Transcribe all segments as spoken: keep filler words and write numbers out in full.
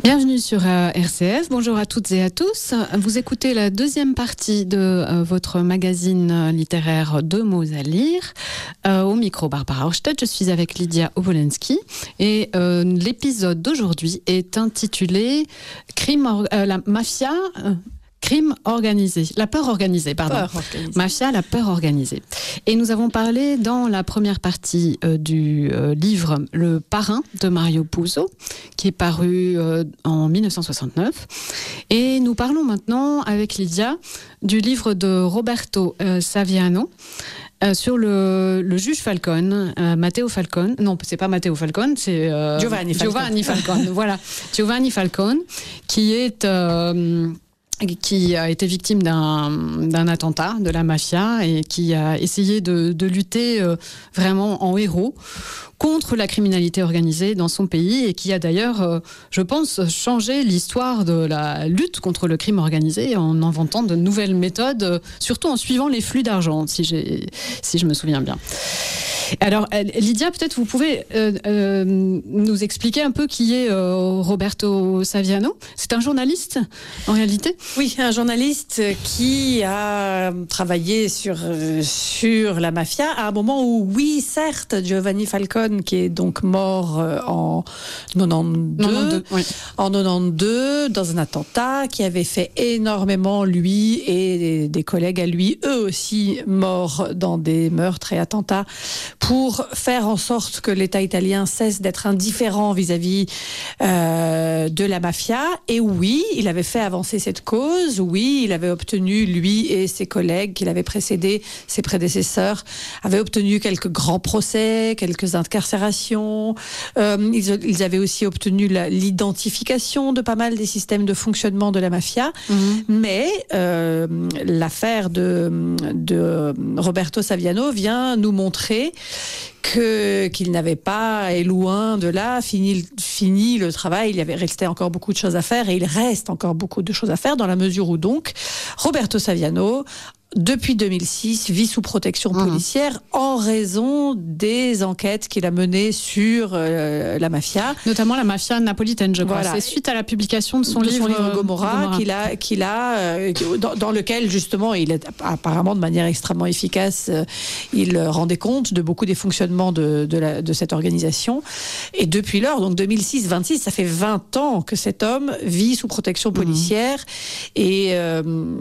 Bienvenue sur euh, R C F, bonjour à toutes et à tous. Vous écoutez la deuxième partie de euh, votre magazine littéraire Deux mots à lire. Euh, au micro Barbara Horstedt, je suis avec Lydia Obolensky et euh, l'épisode d'aujourd'hui est intitulé Crime, or- euh, la mafia... Euh, Crime organisé, la peur organisée, pardon. Peur organisée. Mafia, la peur organisée. Et nous avons parlé dans la première partie euh, du euh, livre Le Parrain de Mario Puzo, qui est paru euh, en dix-neuf cent soixante-neuf. Et nous parlons maintenant avec Lydia du livre de Roberto euh, Saviano, Euh, sur le, le juge Falcone, euh, Matteo Falcone. Non, c'est pas Matteo Falcone, c'est euh, Giovanni Falcone. Giovanni Falcone. Voilà, Giovanni Falcone, qui est euh, qui a été victime d'un, d'un attentat de la mafia et qui a essayé de, de lutter euh, vraiment en héros contre la criminalité organisée dans son pays et qui a d'ailleurs, euh, je pense, changé l'histoire de la lutte contre le crime organisé en inventant de nouvelles méthodes, euh, surtout en suivant les flux d'argent, si, j'ai, si je me souviens bien. Alors, Lydia, peut-être vous pouvez euh, euh, nous expliquer un peu qui est euh, Roberto Saviano. C'est un journaliste, en réalité ? Oui, un journaliste qui a travaillé sur, euh, sur la mafia à un moment où, oui, certes, Giovanni Falcone, qui est donc mort euh, en quatre-vingt-douze, quatre-vingt-douze, oui. en quatre-vingt-douze, dans un attentat qui avait fait énormément, lui et des, des collègues à lui, eux aussi morts dans des meurtres et attentats, pour faire en sorte que l'État italien cesse d'être indifférent vis-à-vis euh, de la mafia. Et oui, il avait fait avancer cette cause. Oui, il avait obtenu, lui et ses collègues qui l'avaient précédé, ses prédécesseurs, avaient obtenu quelques grands procès, quelques incarcérations. Euh, ils, ils avaient aussi obtenu la, l'identification de pas mal des systèmes de fonctionnement de la mafia. Mmh. Mais euh, l'affaire de, de Roberto Saviano vient nous montrer que, qu'il n'avait pas, et loin de là, fini, fini le travail. Il y avait resté encore beaucoup de choses à faire et il reste encore beaucoup de choses à faire dans la mesure où donc Roberto Saviano, depuis deux mille six, vit sous protection policière mmh. en raison des enquêtes qu'il a menées sur euh, la mafia. Notamment la mafia napolitaine, je crois. Voilà. C'est suite à la publication de son, de livre, son livre Gomorrah, Gomorrah. qu'il a, qu'il a euh, dans, dans lequel, justement, il est apparemment de manière extrêmement efficace, euh, il rendait compte de beaucoup des fonctionnements de, de, la, de cette organisation. Et depuis lors, donc deux mille six vingt-six, ça fait vingt ans que cet homme vit sous protection policière. Mmh. Et euh,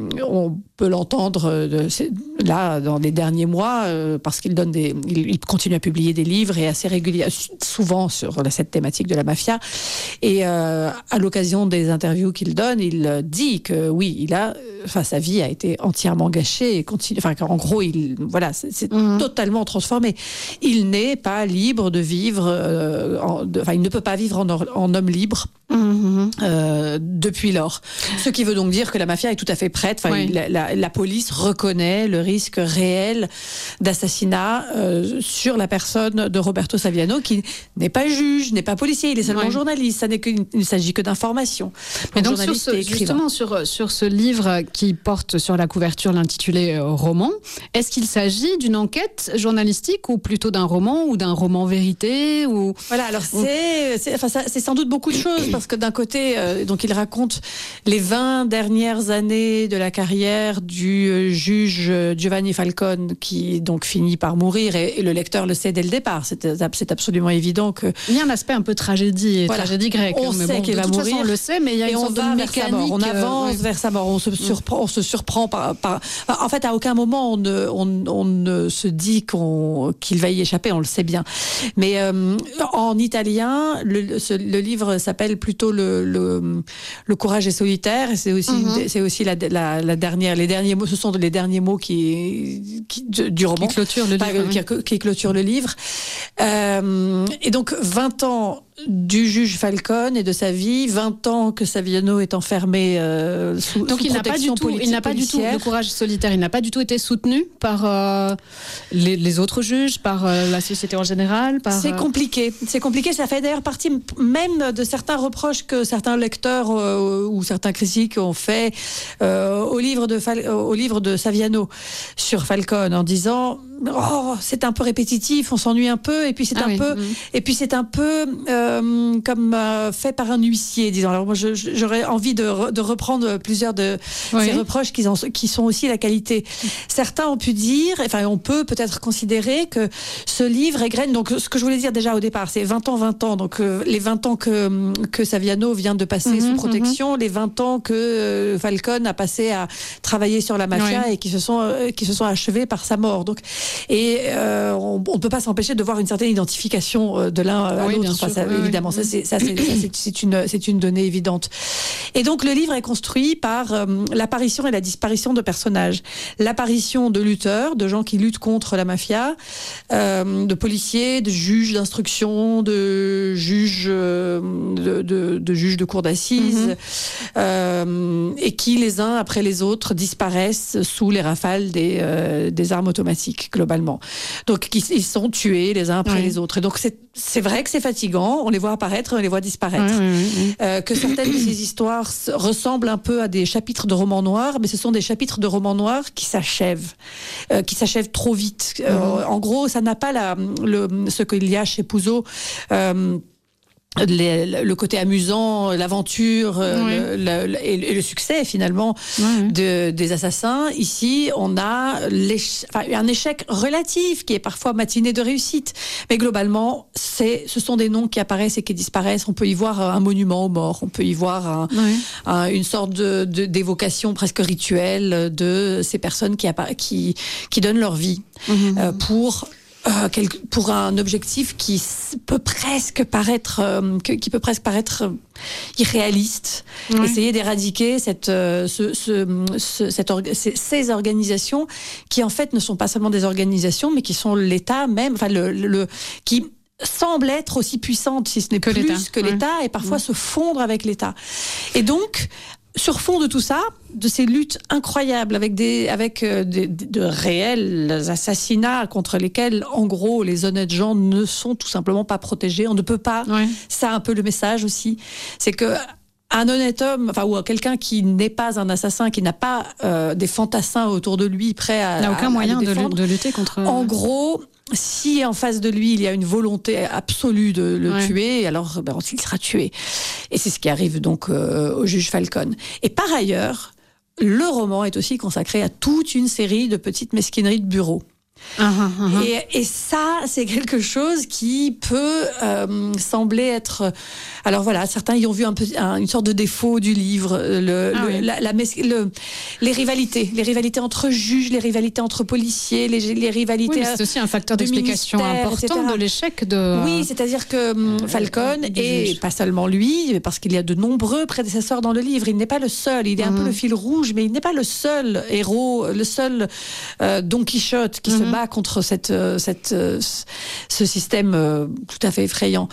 on peut l'entendre de, là dans les derniers mois euh, parce qu'il donne des, il, il continue à publier des livres et assez régulièrement, souvent sur cette thématique de la mafia. Et euh, à l'occasion des interviews qu'il donne, il dit que oui, il a, enfin sa vie a été entièrement gâchée et continue. Enfin, en gros, il, voilà, c'est, c'est mmh. totalement transformé. Il n'est pas libre de vivre. Euh, en, de, enfin, il ne peut pas vivre en, en homme libre. Mmh. Euh, depuis lors. Ce qui veut donc dire que la mafia est tout à fait prête. Enfin, oui. la, la, la police reconnaît le risque réel d'assassinat euh, sur la personne de Roberto Saviano, qui n'est pas juge, n'est pas policier, il est seulement oui. journaliste. Ça n'est que, il ne s'agit que d'informations. Mais donc, donc sur ce, justement sur, sur ce livre qui porte sur la couverture l'intitulé euh, roman, est-ce qu'il s'agit d'une enquête journalistique ou plutôt d'un roman ou d'un roman vérité ou... Voilà, alors c'est, c'est, enfin, ça, c'est sans doute beaucoup de choses. Parce que d'un côté, euh, donc il raconte les vingt dernières années de la carrière du euh, juge Giovanni Falcone, qui donc finit par mourir, et, et le lecteur le sait dès le départ. C'est, c'est absolument évident que... Il y a un aspect un peu tragédie, et voilà. tragédie grecque. On mais sait bon, qu'il va mourir. Façon, on le sait, mais il y a et une sorte de mécanique. On avance euh, ouais. vers sa mort. On se surprend, on se surprend par, par... En fait, à aucun moment on ne, on, on ne se dit qu'on, qu'il va y échapper, on le sait bien. Mais euh, en italien, le, ce, le livre s'appelle plutôt le, le, le courage est solitaire. Et c'est aussi, mm-hmm. c'est aussi la, la, la dernière, les derniers mots. Ce sont les derniers mots qui, qui du roman qui clôture le livre. Qui, qui, qui clôture le livre. Euh, et donc vingt ans du juge Falcone et de sa vie, vingt ans que Saviano est enfermé euh, sous, donc sous il n'a pas du tout, il n'a pas du tout le courage solitaire. Il n'a pas du tout été soutenu par euh, les, les autres juges, par euh, la société en général. Par, c'est compliqué. C'est compliqué. Ça fait d'ailleurs partie même de certains reproches que certains lecteurs euh, ou certains critiques ont fait euh, au livre de Fal- au livre de Saviano sur Falcone, en disant oh c'est un peu répétitif, on s'ennuie un peu, et puis c'est ah un oui, peu, mmh. et puis c'est un peu euh, euh, comme euh, fait par un huissier, disons. Alors moi, je, j'aurais envie de, re, de reprendre plusieurs de oui. ces reproches qui, en, qui sont aussi la qualité. Certains ont pu dire, enfin, on peut peut-être considérer que ce livre égrène. Donc, ce que je voulais dire déjà au départ, c'est vingt ans, vingt ans. Donc, euh, les vingt ans que que Saviano vient de passer mmh, sous protection, mmh. les vingt ans que euh, Falcone a passé à travailler sur la mafia oui. et qui se sont euh, qui se sont achevés par sa mort. Donc, et euh, on ne peut pas s'empêcher de voir une certaine identification de l'un à oui, l'autre. Enfin, ça, oui, évidemment, oui. ça, c'est, ça, c'est, ça c'est, c'est, une, c'est une donnée évidente. Et donc, le livre est construit par euh, l'apparition et la disparition de personnages. L'apparition de lutteurs, de gens qui luttent contre la mafia, euh, de policiers, de juges d'instruction, de juges euh, de, de, de juges de cour d'assises, mm-hmm. euh, et qui, les uns après les autres, disparaissent sous les rafales des, euh, des armes automatiques, globalement. Donc, ils sont tués les uns après oui. les autres. Et donc, c'est, c'est vrai que c'est fatigant. On les voit apparaître, on les voit disparaître. Oui, oui, oui. Euh, que certaines de ces histoires ressemblent un peu à des chapitres de romans noirs, mais ce sont des chapitres de romans noirs qui s'achèvent, euh, qui s'achèvent trop vite. Euh, mmh. En gros, ça n'a pas la, le, ce qu'il y a chez Puzo. Euh, Les, le côté amusant, l'aventure oui. le, le, et, le, et le succès finalement oui. de, des assassins. Ici, on a enfin, un échec relatif qui est parfois matiné de réussite. Mais globalement, c'est, ce sont des noms qui apparaissent et qui disparaissent. On peut y voir un monument aux morts. On peut y voir un, oui. un, une sorte de, de, d'évocation presque rituelle de ces personnes qui, qui, qui donnent leur vie mmh. euh, pour... Euh, pour un objectif qui peut presque paraître, euh, qui peut presque paraître irréaliste. Oui. Essayer d'éradiquer cette, euh, ce, ce, ce, cette orga- ces organisations qui en fait ne sont pas seulement des organisations, mais qui sont l'État même, enfin le, le, le qui semble être aussi puissante, si ce n'est que plus l'État. que l'État, oui. et parfois oui. se fondre avec l'État. Et donc, sur fond de tout ça, de ces luttes incroyables avec des, avec euh, des, de réels assassinats contre lesquels, en gros, les honnêtes gens ne sont tout simplement pas protégés. On ne peut pas. Ouais. C'est un peu le message aussi. C'est que un honnête homme, enfin, ou quelqu'un qui n'est pas un assassin, qui n'a pas euh, des fantassins autour de lui prêts à. Il n'a aucun à, moyen à le défendre, de, de lutter contre. En gros. Si en face de lui, il y a une volonté absolue de le ouais. tuer, alors ben, il sera tué. Et c'est ce qui arrive donc euh, au juge Falcone. Et par ailleurs, le roman est aussi consacré à toute une série de petites mesquineries de bureau. Uh-huh, uh-huh. Et, et ça, c'est quelque chose qui peut euh, sembler être... Alors voilà, certains y ont vu un peu, un, une sorte de défaut du livre, le, ah le, oui. la, la, le, les rivalités, les rivalités entre juges, les rivalités entre policiers, les, les rivalités... Oui, c'est aussi un facteur d'explication important de l'échec de... Oui, c'est-à-dire que euh, Falcone, et juge. Pas seulement lui, parce qu'il y a de nombreux prédécesseurs dans le livre, il n'est pas le seul, il est mmh. un peu le fil rouge, mais il n'est pas le seul héros, le seul euh, Don Quichotte qui mmh. se bat contre cette, cette, ce système euh, tout à fait effrayant.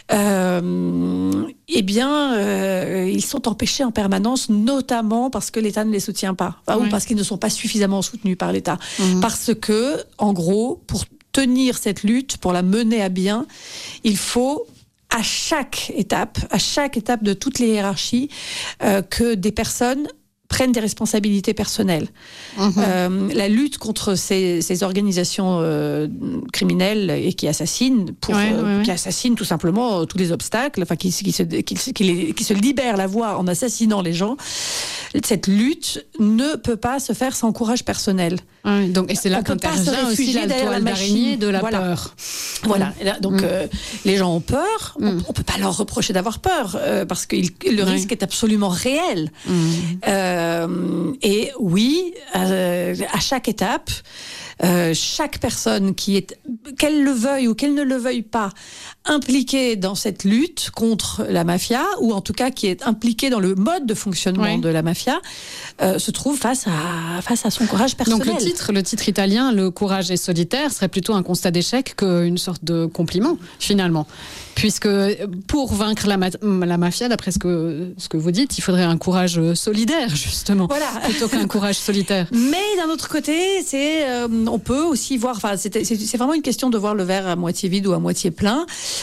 Euh, eh bien, euh, ils sont empêchés en permanence, notamment parce que l'État ne les soutient pas, enfin, oui. ou parce qu'ils ne sont pas suffisamment soutenus par l'État. Mmh. Parce que, en gros, pour tenir cette lutte, pour la mener à bien, il faut... à chaque étape, à chaque étape de toutes les hiérarchies, euh, que des personnes prennent des responsabilités personnelles. Mmh. Euh, la lutte contre ces, ces organisations euh, criminelles et qui assassinent, pour, ouais, euh, ouais, qui assassinent tout simplement euh, tous les obstacles, enfin qui, qui, se, qui, qui, les, qui se libèrent la voie en assassinant les gens. Cette lutte ne peut pas se faire sans courage personnel. Ouais, donc, et c'est là qu'intervient aussi la toile d'araignée de la voilà. peur. Voilà. Mmh. Là, donc, mmh. euh, les gens ont peur. Mmh. On ne peut pas leur reprocher d'avoir peur euh, parce que il, le ouais. risque est absolument réel. Mmh. Euh, et oui, euh, à chaque étape, euh, chaque personne qui est, qu'elle le veuille ou qu'elle ne le veuille pas, impliquée dans cette lutte contre la mafia, ou en tout cas qui est impliquée dans le mode de fonctionnement ouais. de la mafia, euh, se trouve face à, face à son courage personnel. Donc le titre, le titre italien, Le courage est solitaire, serait plutôt un constat d'échec qu'une sorte de compliment, finalement. Puisque pour vaincre la, ma- la mafia, d'après ce que, ce que vous dites, il faudrait un courage solidaire, justement, voilà. plutôt qu'un courage solitaire. Mais d'un autre côté, c'est, euh, on peut aussi voir, enfin, c'est, c'est, c'est vraiment une question de voir le verre à moitié vide ou à moitié plein.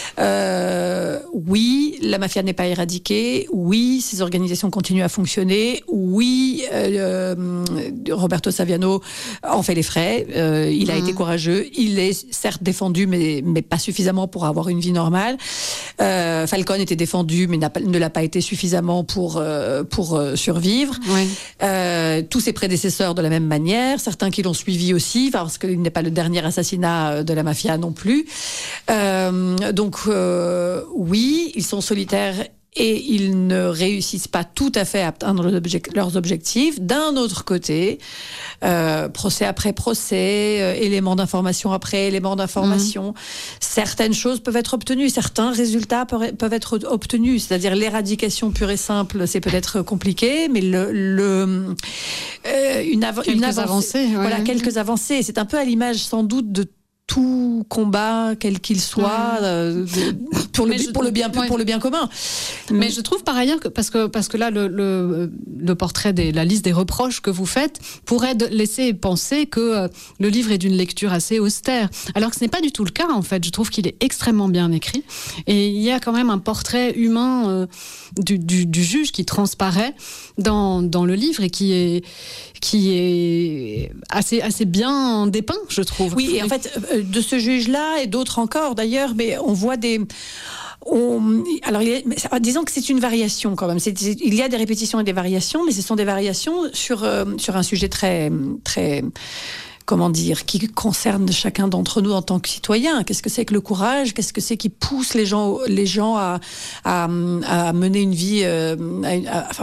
Euh, oui, la mafia n'est pas éradiquée. Oui, ces organisations continuent à fonctionner. Oui, euh, Roberto Saviano en fait les frais. Euh, il a mmh. été courageux. Il est certes défendu, mais, mais pas suffisamment pour avoir une vie normale. Euh, Falcone était défendu, mais n'a pas, ne l'a pas été suffisamment pour, euh, pour euh, survivre. Oui. Euh, tous ses prédécesseurs de la même manière. Certains qui l'ont suivi aussi, parce qu'il n'est pas le dernier assassinat de la mafia non plus. Euh, donc, euh, oui, ils sont solitaires et ils ne réussissent pas tout à fait à atteindre leurs objectifs. D'un autre côté, euh, procès après procès, euh, éléments d'information après éléments d'information, mmh. certaines choses peuvent être obtenues, certains résultats peuvent être obtenus. C'est-à-dire l'éradication pure et simple, c'est peut-être compliqué, mais le, le euh, une, av- quelques une avancée, avancées, ouais. voilà, quelques avancées. C'est un peu à l'image sans doute de tout combat, quel qu'il soit, euh, de, pour, le, je, pour, le bien, ouais. pour le bien commun. Mais je trouve par ailleurs que, parce que, parce que là, le, le, le portrait, des, la liste des reproches que vous faites pourrait de, laisser penser que euh, le livre est d'une lecture assez austère. Alors que ce n'est pas du tout le cas, en fait. Je trouve qu'il est extrêmement bien écrit. Et il y a quand même un portrait humain euh, du, du, du juge qui transparaît dans, dans le livre et qui est, qui est assez, assez bien dépeint, je trouve. Oui, et en fait, de ce juge-là et d'autres encore d'ailleurs, mais on voit des... On, alors, il est, disons que c'est une variation quand même. C'est, c'est, il y a des répétitions et des variations, mais ce sont des variations sur, euh, sur un sujet très... très comment dire, qui concerne chacun d'entre nous en tant que citoyen. Qu'est-ce que c'est que le courage ? Qu'est-ce que c'est qui pousse les gens, les gens à, à, à mener une vie... Euh, à, à, enfin,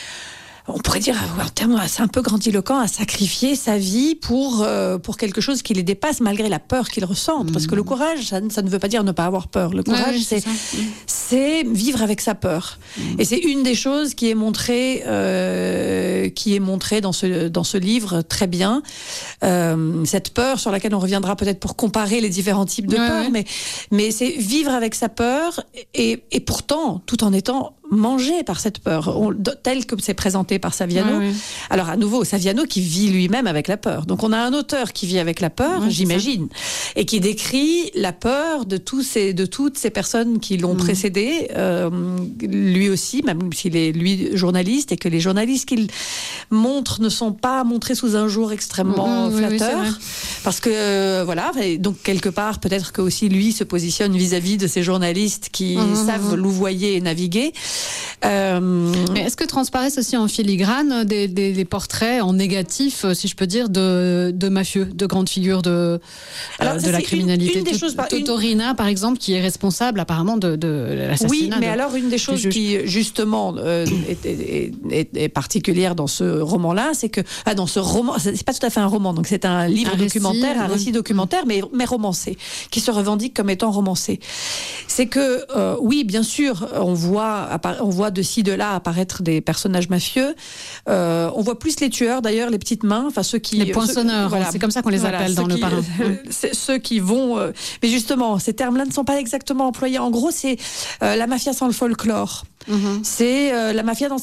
on pourrait dire, en termes, c'est un peu grandiloquent, à sacrifier sa vie pour, euh, pour quelque chose qui les dépasse, malgré la peur qu'ils ressentent. Mmh. Parce que le courage, ça, ça ne veut pas dire ne pas avoir peur. Le courage, ouais, c'est, c'est, c'est vivre avec sa peur. Mmh. Et c'est une des choses qui est montrée, euh, qui est montrée dans ce, dans ce livre très bien. Euh, cette peur sur laquelle on reviendra peut-être pour comparer les différents types de ouais, peur, ouais. mais, mais c'est vivre avec sa peur et, et pourtant, tout en étant mangé par cette peur, on, tel que c'est présenté par Saviano. Ouais, ouais. Alors à nouveau, Saviano qui vit lui-même avec la peur. Donc on a un auteur qui vit avec la peur, ouais, j'imagine, et qui décrit la peur de tous ces, de toutes ces personnes qui l'ont mmh. précédé, euh, lui aussi, même s'il est lui journaliste, et que les journalistes qu'il montre ne sont pas montrés sous un jour extrêmement mmh, flatteur, oui, oui, parce que euh, voilà, donc quelque part peut-être que aussi lui se positionne vis-à-vis de ces journalistes qui mmh, savent mmh. louvoyer et naviguer. Euh... Mais est-ce que transparaissent aussi en filigrane des, des, des portraits en négatif, si je peux dire, de, de mafieux, de grandes figures de, Alors, euh, de la criminalité? Une, une des choses, par, Totorina, une... par exemple, qui est responsable apparemment de, de l'assassinat. Oui, mais de, alors une des choses qui justement euh, est, est, est, est particulière dans ce roman-là, c'est que ah, dans ce roman, c'est pas tout à fait un roman, donc c'est un livre un documentaire, récit, un récit oui. documentaire, mais, mais romancé, qui se revendique comme étant romancé. C'est que euh, oui, bien sûr, on voit on voit de ci de là apparaître des personnages mafieux. Euh, on voit plus les tueurs d'ailleurs, les petites mains, enfin ceux qui les poinçonneurs, ceux, voilà, c'est comme ça qu'on les voilà, appelle dans le qui, parrain. C'est ceux qui vont. Euh, mais justement, ces termes-là ne sont pas exactement employés. En gros, c'est euh, la mafia sans le folklore. Mm-hmm. C'est euh, la mafia dans